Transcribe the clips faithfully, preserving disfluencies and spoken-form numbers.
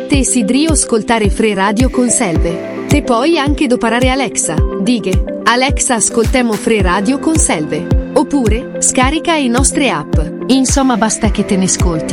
Te sidrio ascoltare Free Radio con Selve. Te puoi anche doparare Alexa. Dighe, Alexa ascoltemo Free Radio con Selve. Oppure, scarica i nostre app. Insomma, basta che te ne ascolti.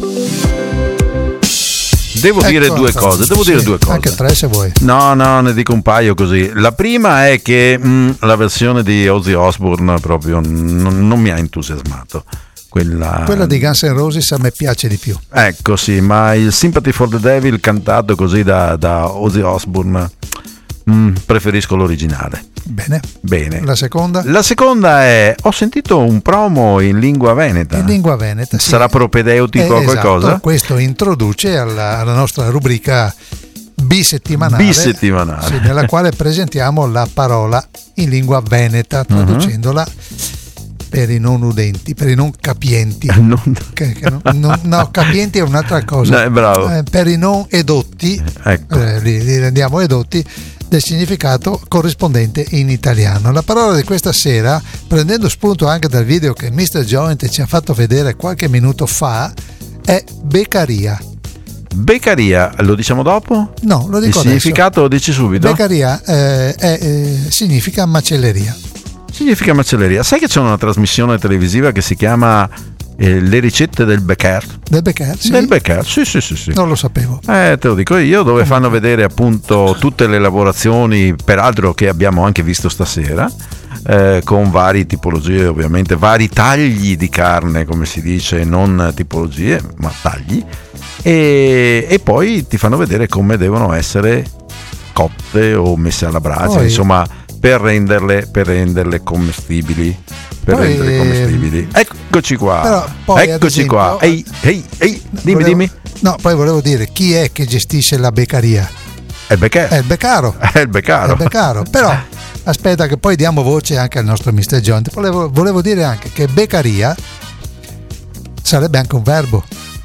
Devo ecco, dire due cose, devo sì, dire due cose. Anche tre se vuoi. No, no, ne dico un paio così. La prima è che mh, la versione di Ozzy Osbourne proprio n- non mi ha entusiasmato. Quella... Quella di Guns N' Roses a me piace di più. Ecco, sì, ma il Sympathy for the Devil cantato così da, da Ozzy Osbourne, mh, preferisco l'originale. Bene. Bene. La seconda? La seconda è, ho sentito un promo in lingua veneta. In lingua veneta, sì. Sarà propedeutico eh, a qualcosa? Esatto, questo introduce alla, alla nostra rubrica bisettimanale, bisettimanale. Sì, nella quale presentiamo la parola in lingua veneta, traducendola uh-huh. per i non udenti, per i non capienti. Non... Che, che non, non, no, capienti è un'altra cosa. No, bravo. Eh, per i non edotti, ecco. eh, li, li rendiamo edotti del significato corrispondente in italiano. La parola di questa sera, prendendo spunto anche dal video che mister Joint ci ha fatto vedere qualche minuto fa, è beccaria. Beccaria, lo diciamo dopo? No, lo dico Il significato adesso. Lo dici subito? Beccaria eh, è, eh, significa macelleria. Significa macelleria. Sai che c'è una trasmissione televisiva che si chiama eh, Le ricette del Beccaire? Del Beccaire, sì. Del Beccaire, sì, sì, sì, sì. Non lo sapevo. Eh, te lo dico io, dove fanno vedere appunto tutte le lavorazioni, peraltro che abbiamo anche visto stasera, eh, con varie tipologie, ovviamente, vari tagli di carne, come si dice, non tipologie, ma tagli, e, e poi ti fanno vedere come devono essere cotte o messe alla brace, poi... insomma, per renderle, per renderle commestibili. Per poi, rendere commestibili. Eccoci qua. Però poi, Eccoci esempio, qua. Ehi, ehi, ehi, dimmi, volevo, dimmi. No, poi volevo dire, chi è che gestisce la beccaria? È il Beccaire. È il beccaro. È il beccaro. È il beccaro. Però aspetta che poi diamo voce anche al nostro mister Joint. Volevo, volevo dire anche che beccaria sarebbe anche un verbo.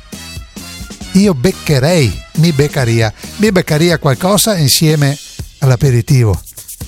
Io beccherei, mi beccaria. Mi beccaria qualcosa insieme all'aperitivo.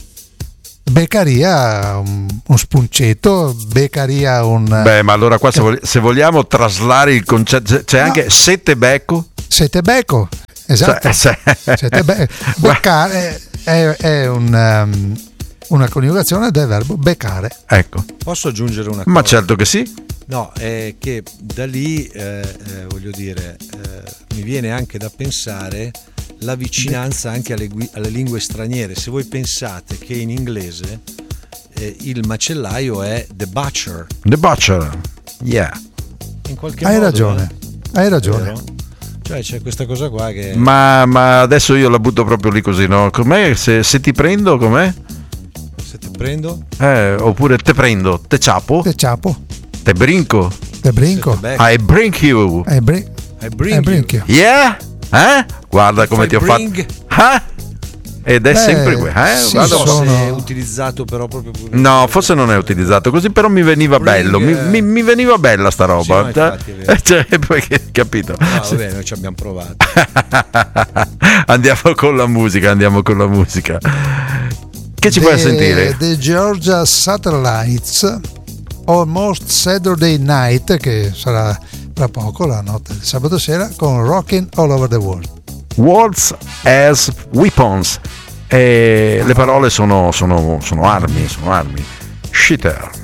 Beccaria un, un spuncetto, beccaria un... Beh, ma allora qua se, vog- se vogliamo traslare il concetto, c'è anche no. sette becco. Sette becco, esatto. Se, se. Sette be- beccare è, è un, um, una coniugazione del verbo beccare. Ecco. Posso aggiungere una cosa? Ma certo che sì. No, è che da lì, eh, eh, voglio dire, eh, mi viene anche da pensare la vicinanza anche alle, alle lingue straniere. Se voi pensate che in inglese eh, il macellaio è the butcher. The butcher, yeah. In qualche hai modo, ragione, eh, hai ragione. vero? Cioè c'è questa cosa qua che... Ma, ma adesso io la butto proprio lì così, no? Com'è? Se, se ti prendo, com'è? Se ti prendo? Eh, oppure te prendo, te ciapo? Te ciapo. Te brinco? Te brinco. I brink you. I, bring, I bring, I bring you. you. Yeah? Eh? Guarda If come I ti ho bring... fatto. Eh? Ed è Beh, sempre qui. Eh? sì, Guarda, sono... se è utilizzato però proprio... No, forse non è utilizzato così, però mi veniva Bring, bello, mi, mi, mi veniva bella sta roba. Sì, no, infatti, è vero. Cioè, perché, capito? No, vabbè, noi ci abbiamo provato. Andiamo con la musica, andiamo con la musica. Che ci the, puoi sentire? The Georgia Satellites, Almost Saturday Night, che sarà tra poco, la notte del sabato sera, con Rockin' All Over the World. Words as Weapons. E le parole sono, sono, sono armi, sono armi. Shitter.